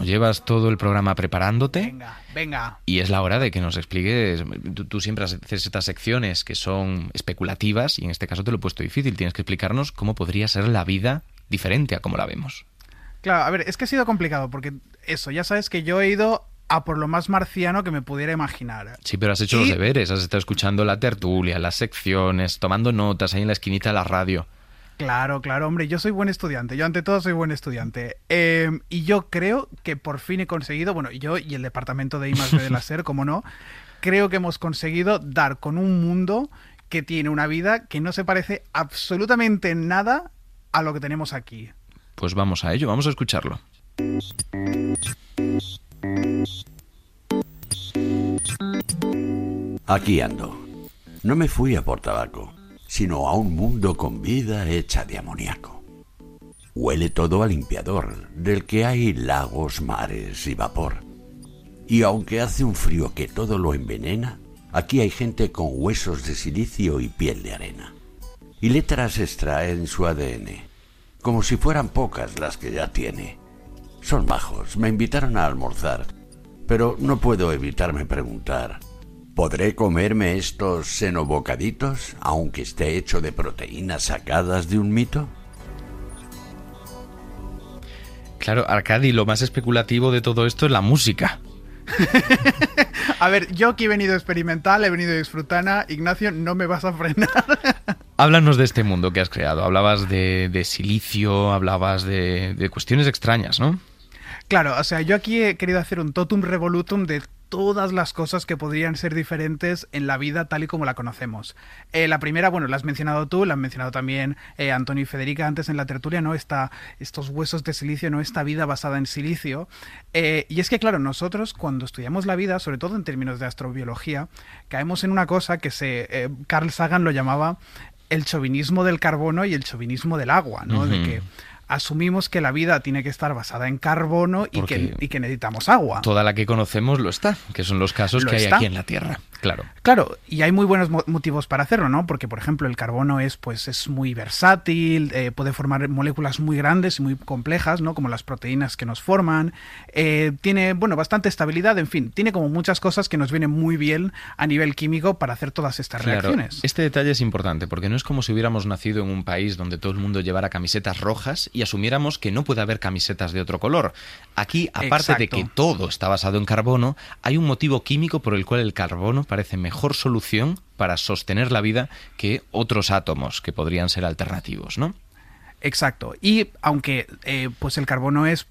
Llevas todo el programa preparándote. Venga, venga. Y es la hora de que nos expliques. Tú siempre haces estas secciones que son especulativas y en este caso te lo he puesto difícil. Tienes que explicarnos cómo podría ser la vida diferente a como la vemos. Claro, a ver, es que ha sido complicado porque eso, ya sabes que yo he ido a por lo más marciano que me pudiera imaginar. Sí, pero has hecho los deberes. Has estado escuchando la tertulia, las secciones, tomando notas ahí en la esquinita de la radio. Claro, claro, hombre, yo soy buen estudiante, yo ante todo soy buen estudiante. Y yo creo que por fin he conseguido, bueno, yo y el departamento de I+D de la SER, como no, creo que hemos conseguido dar con un mundo que tiene una vida que no se parece absolutamente en nada a lo que tenemos aquí. Pues vamos a ello, vamos a escucharlo. Aquí ando. No me fui a por tabaco, sino a un mundo con vida hecha de amoníaco. Huele todo a limpiador, del que hay lagos, mares y vapor. Y aunque hace un frío que todo lo envenena, aquí hay gente con huesos de silicio y piel de arena. Y letras extraen su ADN, como si fueran pocas las que ya tiene. Son majos, me invitaron a almorzar, pero no puedo evitarme preguntar: ¿podré comerme estos senobocaditos, aunque esté hecho de proteínas sacadas de un mito? Claro, Arcadi, lo más especulativo de todo esto es la música. A ver, yo aquí he venido experimental, he venido disfrutana. Ignacio, no me vas a frenar. Háblanos de este mundo que has creado. Hablabas de silicio, hablabas de cuestiones extrañas, ¿no? Claro, o sea, yo aquí he querido hacer un totum revolutum de todas las cosas que podrían ser diferentes en la vida tal y como la conocemos. La primera, bueno, la has mencionado tú, la han mencionado también Antonio y Federica antes en la tertulia, ¿no? Estos huesos de silicio, ¿no? Esta vida basada en silicio. Y es que, claro, nosotros cuando estudiamos la vida, sobre todo en términos de astrobiología, caemos en una cosa que Carl Sagan lo llamaba el chauvinismo del carbono y el chauvinismo del agua, ¿no? De que asumimos que la vida tiene que estar basada en carbono y que necesitamos agua. Toda la que conocemos lo está, que son los casos que hay aquí en la Tierra. Claro. Claro, y hay muy buenos motivos para hacerlo, ¿no? Porque, por ejemplo, el carbono es muy versátil, puede formar moléculas muy grandes y muy complejas, ¿no? Como las proteínas que nos forman. Tiene, bueno, bastante estabilidad, en fin, tiene como muchas cosas que nos vienen muy bien a nivel químico para hacer todas estas reacciones. Este detalle es importante, porque no es como si hubiéramos nacido en un país donde todo el mundo llevara camisetas rojas y asumiéramos que no puede haber camisetas de otro color. Aquí, aparte de que todo está basado en carbono, hay un motivo químico por el cual el carbono parece mejor solución para sostener la vida que otros átomos que podrían ser alternativos, ¿no? Exacto. Y aunque pues el carbono es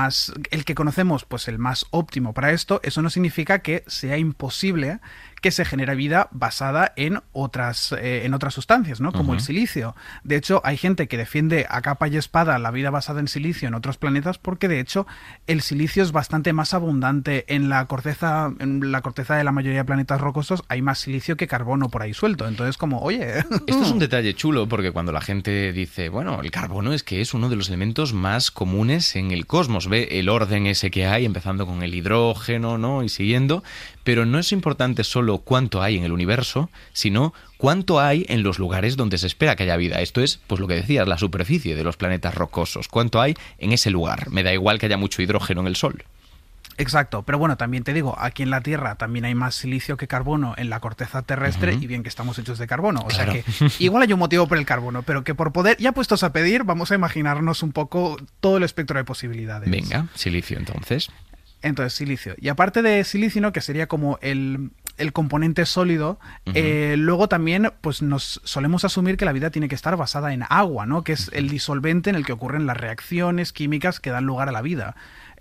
el que conocemos, pues el más óptimo para esto, eso no significa que sea imposible que se genere vida basada en otras sustancias, ¿no? Como el silicio. De hecho, hay gente que defiende a capa y espada la vida basada en silicio en otros planetas porque, de hecho, el silicio es bastante más abundante en la corteza de la mayoría de planetas rocosos. Hay más silicio que carbono por ahí suelto. Entonces, como, oye... Esto es un detalle chulo porque cuando la gente dice, bueno, el carbono es que es uno de los elementos más comunes en el cosmos. Ve el orden ese que hay, empezando con el hidrógeno, ¿no? Y siguiendo... Pero no es importante solo cuánto hay en el universo, sino cuánto hay en los lugares donde se espera que haya vida. Esto es, pues lo que decías, la superficie de los planetas rocosos. ¿Cuánto hay en ese lugar? Me da igual que haya mucho hidrógeno en el Sol. Exacto, pero bueno, también te digo, aquí en la Tierra también hay más silicio que carbono en la corteza terrestre y bien que estamos hechos de carbono. O sea que igual hay un motivo por el carbono, pero que por poder, ya puestos a pedir, vamos a imaginarnos un poco todo el espectro de posibilidades. Venga, silicio entonces. Entonces, silicio. Y aparte de silicio, ¿no? Que sería como el componente sólido, luego también pues nos solemos asumir que la vida tiene que estar basada en agua, ¿no? Que es el disolvente en el que ocurren las reacciones químicas que dan lugar a la vida.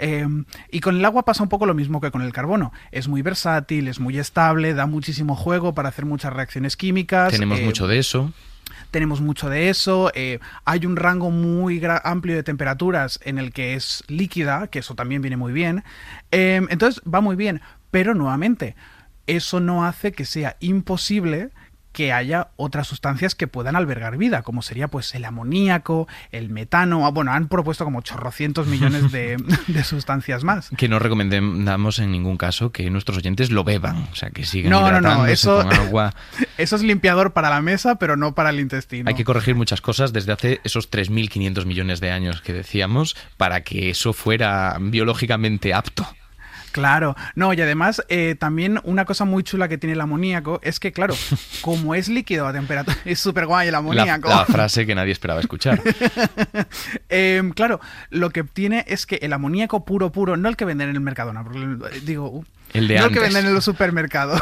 Y con el agua pasa un poco lo mismo que con el carbono. Es muy versátil, es muy estable, da muchísimo juego para hacer muchas reacciones químicas. Tenemos mucho de eso. Tenemos mucho de eso, hay un rango muy amplio de temperaturas en el que es líquida, que eso también viene muy bien. Entonces va muy bien, pero nuevamente, eso no hace que sea imposible que haya otras sustancias que puedan albergar vida, como sería pues el amoníaco, el metano. Bueno, han propuesto como chorrocientos millones de sustancias más. Que no recomendamos en ningún caso que nuestros oyentes lo beban, o sea, que sigan No, hidratándose eso, con agua. Eso es limpiador para la mesa, pero no para el intestino. Hay que corregir muchas cosas desde hace esos 3.500 millones de años que decíamos para que eso fuera biológicamente apto. Claro, no, y además también una cosa muy chula que tiene el amoníaco es que, claro, como es líquido a temperatura, es súper guay el amoníaco. La frase que nadie esperaba escuchar. Claro, lo que tiene es que el amoníaco puro, no el que venden en el Mercadona, porque digo, el de no antes. el que venden en los supermercados.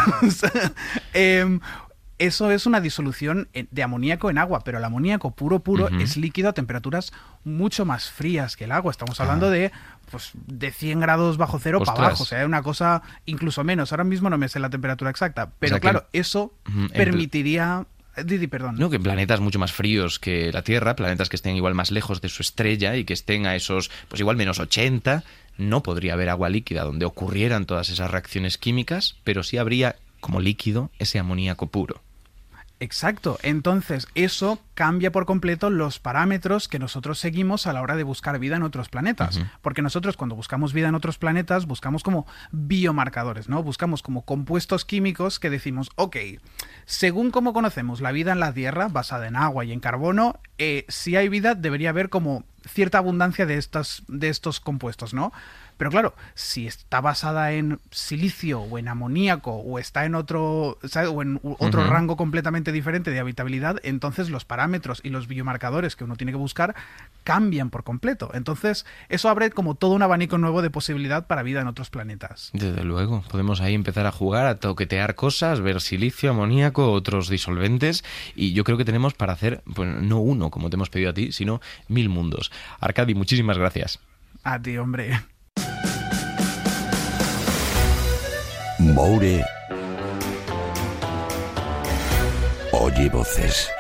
Eso es una disolución de amoníaco en agua, pero el amoníaco puro es líquido a temperaturas mucho más frías que el agua. Estamos hablando de 100 grados bajo cero para abajo, o sea, una cosa incluso menos. Ahora mismo no me sé la temperatura exacta, pero o sea, claro, eso permitiría... Didi, perdón. No, que en planetas mucho más fríos que la Tierra, planetas que estén igual más lejos de su estrella y que estén a esos, pues igual menos 80, no podría haber agua líquida donde ocurrieran todas esas reacciones químicas, pero sí habría como líquido ese amoníaco puro. Exacto, entonces eso cambia por completo los parámetros que nosotros seguimos a la hora de buscar vida en otros planetas, porque nosotros cuando buscamos vida en otros planetas buscamos como biomarcadores, ¿no? Buscamos como compuestos químicos que decimos, ok, según como conocemos la vida en la Tierra, basada en agua y en carbono, si hay vida debería haber como cierta abundancia de estos compuestos, ¿no? Pero claro, si está basada en silicio o en amoníaco o está en otro, ¿sabes? O en otro rango completamente diferente de habitabilidad, entonces los parámetros y los biomarcadores que uno tiene que buscar cambian por completo. Entonces eso abre como todo un abanico nuevo de posibilidad para vida en otros planetas. Desde luego, podemos ahí empezar a jugar, a toquetear cosas, ver silicio, amoníaco, otros disolventes, y yo creo que tenemos para hacer, pues no uno como te hemos pedido a ti, sino 1000 mundos. Arcadi, muchísimas gracias. A ti, hombre. Moure oye voces.